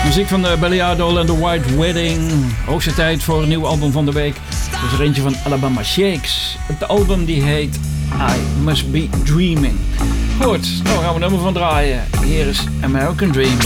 Muziek van Billy Idol en The White Wedding. Hoogste tijd voor een nieuw album van de week. Dat is er eentje van Alabama Shakes. Het album die heet I Must Be Dreaming. Goed, daar gaan we een nummer van draaien. Hier is American Dream.